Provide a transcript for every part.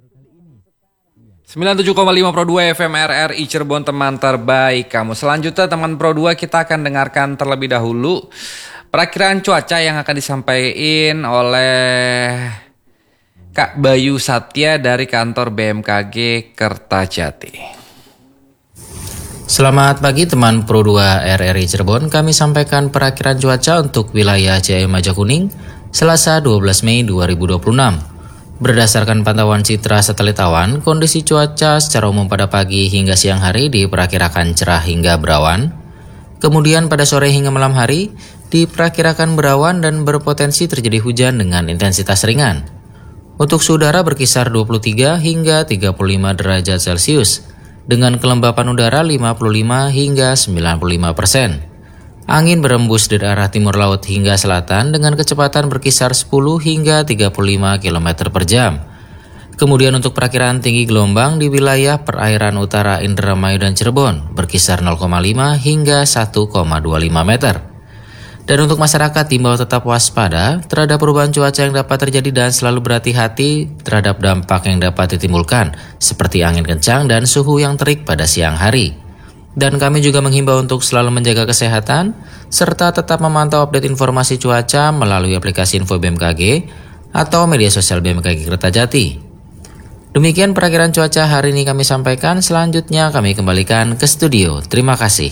97,5 Pro 2 FM RRI Cirebon, teman terbaik kamu. Selanjutnya teman Pro 2, kita akan dengarkan terlebih dahulu perakiraan cuaca yang akan disampaikan oleh Kak Bayu Satya dari kantor BMKG Kertajati. Selamat pagi teman Pro 2 RRI Cirebon. Kami sampaikan perakiraan cuaca untuk wilayah Jaya Majakuning Selasa 12 Mei 2026. Berdasarkan pantauan citra satelit awan, kondisi cuaca secara umum pada pagi hingga siang hari diperkirakan cerah hingga berawan. Kemudian pada sore hingga malam hari diperkirakan berawan dan berpotensi terjadi hujan dengan intensitas ringan. Untuk suhu udara berkisar 23 hingga 35 derajat Celcius dengan kelembapan udara 55 hingga 95%. Angin berembus dari arah timur laut hingga selatan dengan kecepatan berkisar 10 hingga 35 km per jam. Kemudian untuk perakiraan tinggi gelombang di wilayah perairan utara Indramayu dan Cirebon berkisar 0,5 hingga 1,25 meter. Dan untuk masyarakat diimbau tetap waspada terhadap perubahan cuaca yang dapat terjadi dan selalu berhati-hati terhadap dampak yang dapat ditimbulkan seperti angin kencang dan suhu yang terik pada siang hari. Dan kami juga menghimbau untuk selalu menjaga kesehatan serta tetap memantau update informasi cuaca melalui aplikasi Info BMKG atau media sosial BMKG Kertajati. Demikian perakiraan cuaca hari ini kami sampaikan. Selanjutnya kami kembalikan ke studio. Terima kasih.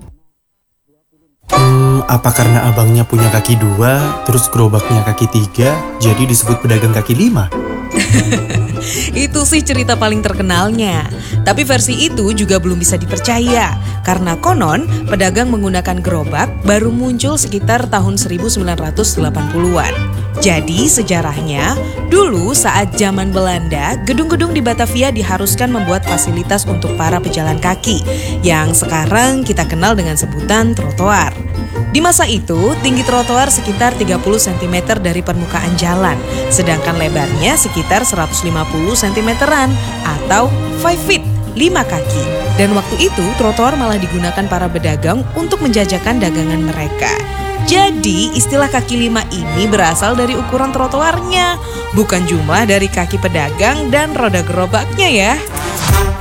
Apa karena abangnya punya kaki 2, terus gerobaknya kaki 3, jadi disebut pedagang kaki 5? Itu sih cerita paling terkenalnya. Tapi versi itu juga belum bisa dipercaya karena konon pedagang menggunakan gerobak baru muncul sekitar tahun 1980-an. Jadi sejarahnya, dulu saat zaman Belanda, gedung-gedung di Batavia diharuskan membuat fasilitas untuk para pejalan kaki yang sekarang kita kenal dengan sebutan trotoar. Di masa itu, tinggi trotoar sekitar 30 cm dari permukaan jalan, sedangkan lebarnya sekitar 150 cm-an atau 5 feet, 5 kaki. Dan waktu itu, trotoar malah digunakan para pedagang untuk menjajakan dagangan mereka. Jadi, istilah kaki 5 ini berasal dari ukuran trotoarnya, bukan jumlah dari kaki pedagang dan roda gerobaknya ya.